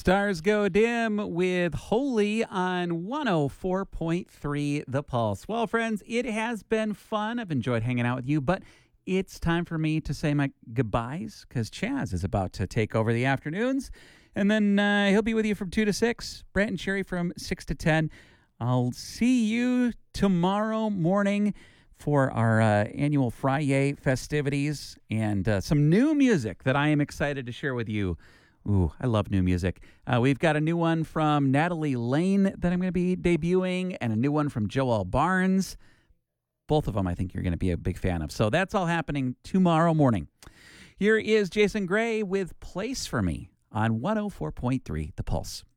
Stars go dim with Holy on 104.3 The Pulse. Well, friends, it has been fun. I've enjoyed hanging out with you, but it's time for me to say my goodbyes because Chaz is about to take over the afternoons. And then he'll be with you from 2 to 6. Brant and Sherry from 6 to 10. I'll see you tomorrow morning for our annual Friday festivities and some new music that I am excited to share with you. Ooh, I love new music. We've got a new one from Natalie Lane that I'm going to be debuting and a new one from Joel Barnes. Both of them I think you're going to be a big fan of. So that's all happening tomorrow morning. Here is Jason Gray with Place for Me on 104.3 The Pulse.